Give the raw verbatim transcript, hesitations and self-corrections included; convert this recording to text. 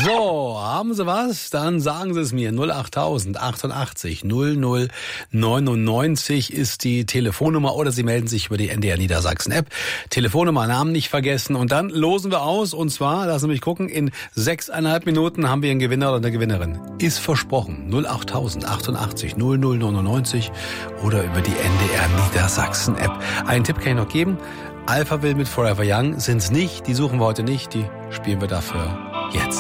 So, haben Sie was? Dann sagen Sie es mir. null acht achtundachtzig null null neunundneunzig ist die Telefonnummer oder Sie melden sich über die N D R Niedersachsen App. Telefonnummer, Namen nicht vergessen. Und dann losen wir aus. Und zwar, lassen Sie mich gucken, in sechseinhalb Minuten haben wir einen Gewinner oder eine Gewinnerin. Ist versprochen. null acht achtundachtzig null null neunundneunzig oder über die N D R Niedersachsen App. Einen Tipp kann ich noch geben. Alphaville mit Forever Young sind's nicht. Die suchen wir heute nicht. Die spielen wir dafür jetzt.